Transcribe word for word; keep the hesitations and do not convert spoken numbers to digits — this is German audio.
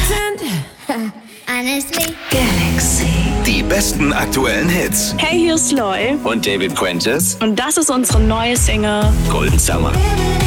Honestly. Galaxy. Die besten aktuellen Hits. Hey, hier ist Loy. Und David Prentice. Und das ist unsere neue Single Golden Summer.